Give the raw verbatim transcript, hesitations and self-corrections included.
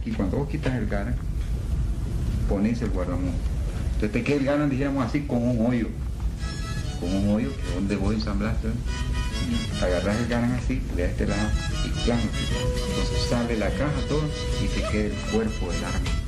aquí, cuando vos quitas el garan, pones el guardamón. Entonces te queda el garan, dijéramos así, con un hoyo. Con un hoyo que es donde vos ensamblaste. Agarras el garan así, le das este lado y plano. Entonces sale la caja todo y te queda el cuerpo del arma.